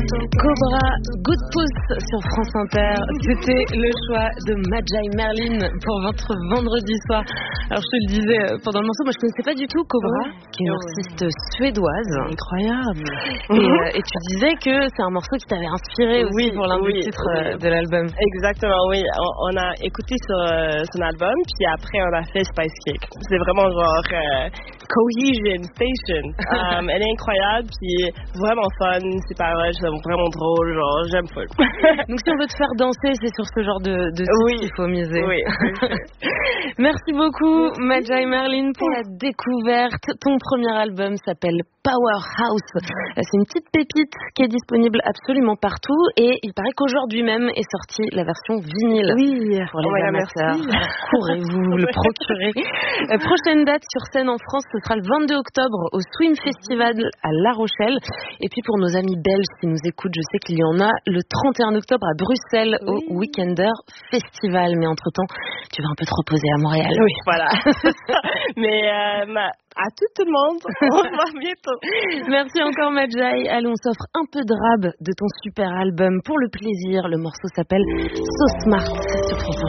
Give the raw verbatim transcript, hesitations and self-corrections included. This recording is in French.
Cobra, Good Pouce sur France Inter. C'était le choix de Majai Merlin pour votre vendredi soir. Alors je te le disais pendant le morceau, moi je connaissais pas du tout Cobra, oh, qui est une artiste suédoise. Incroyable. Et, euh, et tu disais que c'est un morceau qui t'avait inspiré aussi oui, pour l'un oui, des titres oui. de l'album. Exactement, oui. On, on a écouté sur euh, son album, puis après on a fait Spice Cake. C'est vraiment genre euh, Cohesion Station. Um, elle est incroyable, puis vraiment fun. Ses paroles sont vraiment drôles, genre j'aime full. Donc si on veut te faire danser, c'est sur ce genre de, de titre oui. qu'il faut miser. Oui. Merci beaucoup, Majai Merlin, pour la découverte. Ton premier album s'appelle Powerhouse. C'est une petite pépite qui est disponible absolument partout et il paraît qu'aujourd'hui même est sortie la version vinyle. Oui, pour les oh amateurs. Courez-vous le procurer. Euh, prochaine date sur scène en France, ce sera le vingt-deux octobre au Swim Festival à La Rochelle. Et puis pour nos amis belges qui nous écoutent, je sais qu'il y en a le trente et un octobre à Bruxelles oui. au Weekender Festival. Mais entre-temps, tu vas un peu te reposer à Montréal. Oui, voilà. Mais euh, ma... à tout, tout le monde, on se voit bientôt. Merci encore Majai. Allez, on s'offre un peu de rab de ton super album pour le plaisir. Le morceau s'appelle So Smart sur France.